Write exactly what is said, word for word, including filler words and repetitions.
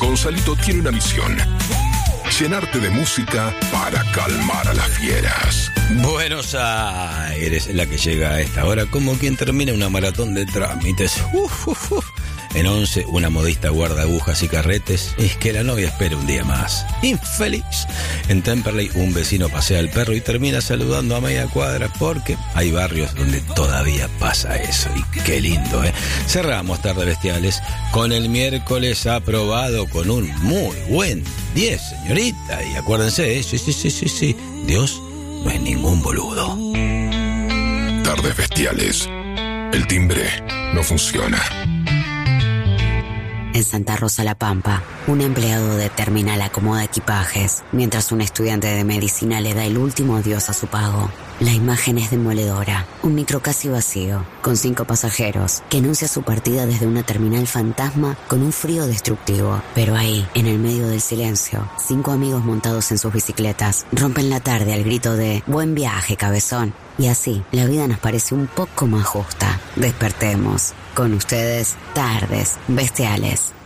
Gonzalito tiene una misión: llenarte de música para calmar a las fieras. Buenos Aires, la que llega a esta hora como quien termina una maratón de trámites. Uf, uf, uf. En once, una modista guarda agujas y carretes. Es que la novia espera un día más. Infeliz. En Temperley, un vecino pasea al perro y termina saludando a media cuadra porque hay barrios donde todavía pasa eso. Y qué lindo, ¿eh? Cerramos Tardes Bestiales con el miércoles aprobado con un muy buen diez, señorita. Y acuérdense, ¿eh? sí, sí, sí, sí, sí. Dios no es ningún boludo. Tardes Bestiales. El timbre no funciona. En Santa Rosa La Pampa, un empleado de terminal acomoda equipajes, mientras un estudiante de medicina le da el último adiós a su pago. La imagen es demoledora. Un micro casi vacío, con cinco pasajeros, que anuncia su partida desde una terminal fantasma con un frío destructivo. Pero ahí, en el medio del silencio, cinco amigos montados en sus bicicletas rompen la tarde al grito de «Buen viaje, cabezón». Y así, la vida nos parece un poco más justa. Despertemos. Con ustedes, Tardes Bestiales.